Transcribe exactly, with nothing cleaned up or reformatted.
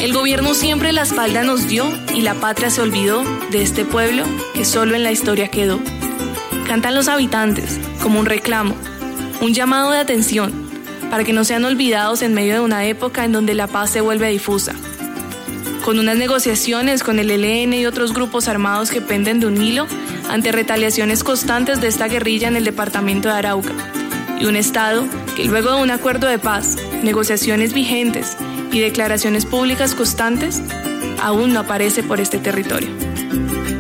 El gobierno siempre la espalda nos dio y la patria se olvidó de este pueblo que solo en la historia quedó. Cantan los habitantes como un reclamo, un llamado de atención para que no sean olvidados en medio de una época en donde la paz se vuelve difusa. Con unas negociaciones con el E L N y otros grupos armados que penden de un hilo ante retaliaciones constantes de esta guerrilla en el departamento de Arauca, y un Estado que luego de un acuerdo de paz, negociaciones vigentes y declaraciones públicas constantes, aún no aparece por este territorio.